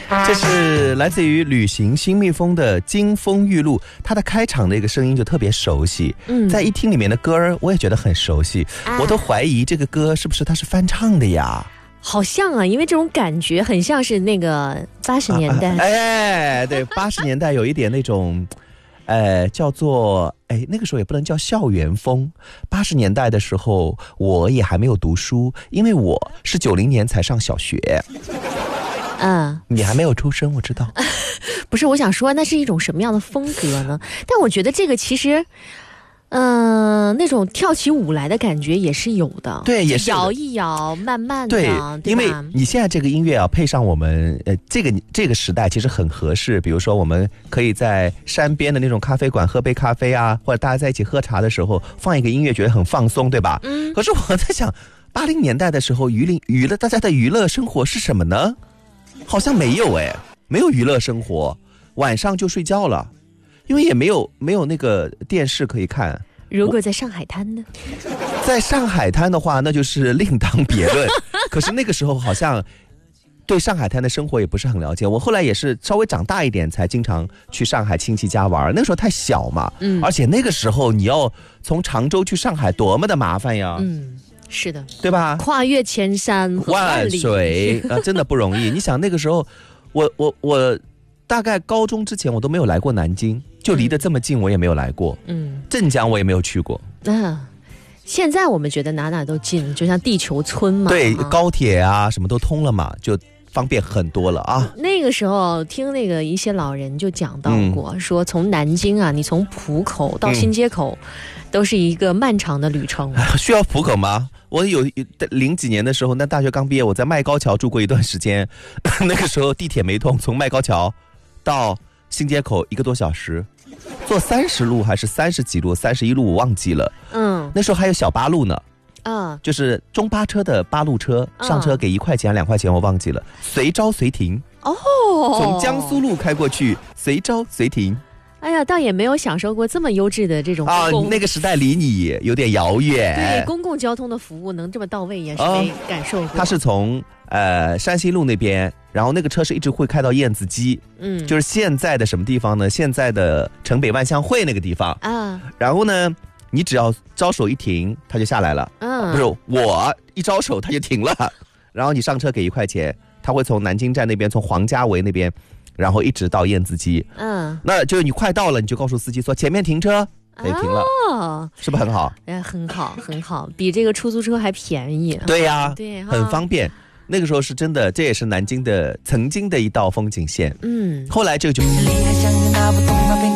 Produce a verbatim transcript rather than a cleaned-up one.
这是来自于旅行新蜜蜂的金风玉露，它的开场的一个声音就特别熟悉，嗯，在一听里面的歌儿我也觉得很熟悉，啊，我都怀疑这个歌是不是它是翻唱的呀？ 好像啊，因为这种感觉很像是那个八十年代，啊啊， 哎，对，八十年代有一点那种呃，叫做哎，那个时候也不能叫校园风。八十年代的时候，我也还没有读书，因为我是九零年才上小学。 嗯， 你还没有出生，我知道。 不是，我想说，那是一种什么样的风格呢？但我觉得这个其实，嗯、呃，那种跳起舞来的感觉也是有的。 对，也是摇一摇，慢慢的。 对， 对， 因为你现在这个音乐啊，配上我们呃这个这个时代，其实很合适。比如说，我们可以在山边的那种咖啡馆喝杯咖啡啊，或者大家在一起喝茶的时候，放一个音乐，觉得很放松，对吧？嗯。可是我在想，八零年代的时候，娱乐娱乐大家的娱乐生活是什么呢？好像没有哎，没有娱乐生活，晚上就睡觉了，因为也没有没有那个电视可以看。 如果在上海滩呢？ 在上海滩的话，那就是另当别论。可是那个时候好像对上海滩的生活也不是很了解。我后来也是稍微长大一点，才经常去上海亲戚家玩。那个时候太小嘛，嗯，而且那个时候你要从常州去上海，多么的麻烦呀， 嗯。是的， 对吧？ 跨越千山万水啊，真的不容易。你想那个时候，我我我大概高中之前我都没有来过南京，就离得这么近，我也没有来过。嗯，镇江我也没有去过。 啊，现在我们觉得哪哪都近，就像地球村嘛。 对，啊，高铁啊什么都通了嘛，就方便很多了啊。 那个时候听那个一些老人就讲到过，嗯，说从南京啊，你从浦口到新街口，嗯，都是一个漫长的旅程。 需要浦口吗？我有零几年的时候，那大学刚毕业，我在麦高桥住过一段时间，那个时候地铁没通，从麦高桥到新街口一个多小时，坐三十路还是三十几路，三十一路我忘记了。嗯，那时候还有小八路呢。啊，就是中巴车的八路车，上车给一块钱两块钱，我忘记了，随招随停。哦，从江苏路开过去，随招随停。 哎呀，倒也没有享受过这么优质的这种啊，那个时代离你有点遥远。 对，公共交通的服务能这么到位，也是没感受过。 它是从呃山西路那边，然后那个车是一直会开到燕子矶，嗯，就是现在的什么地方呢？现在的城北万象汇那个地方啊。然后呢，你只要招手一停，它就下来了。嗯，不是我一招手它就停了，然后你上车给一块钱，它会从南京站那边，从黄家围那边。然后一直到燕子矶，嗯，那就是你快到了，你就告诉司机说前面停车，可以停了，哦，是不是很好？ 哎，很好，很好，比这个出租车还便宜。 对呀，啊，对，很方便。那个时候是真的，这也是南京的曾经的一道风景线。嗯，后来这个就。